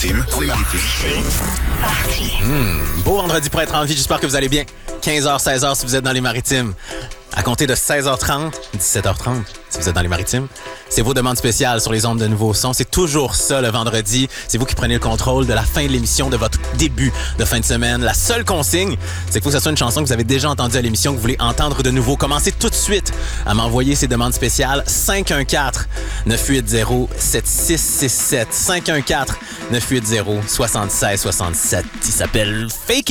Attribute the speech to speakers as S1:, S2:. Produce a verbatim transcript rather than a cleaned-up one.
S1: Maritimes, dans les Maritimes.
S2: Mmh, beau vendredi pour être en vie, j'espère que vous allez bien. quinze heures, seize heures si vous êtes dans les Maritimes. À compter de seize heures trente, dix-sept heures trente si vous êtes dans les Maritimes, c'est vos demandes spéciales sur les ondes de Nouveau Son. C'est toujours ça le vendredi. C'est vous qui prenez le contrôle de la fin de l'émission, de votre début de fin de semaine. La seule consigne, c'est qu'il faut que ce soit une chanson que vous avez déjà entendue à l'émission, que vous voulez entendre de nouveau. Commencez tout de suite à m'envoyer ces demandes spéciales. cinq un quatre, neuf huit zéro, sept six six sept. cinq un quatre, neuf huit zéro, sept six six sept. Il s'appelle Fake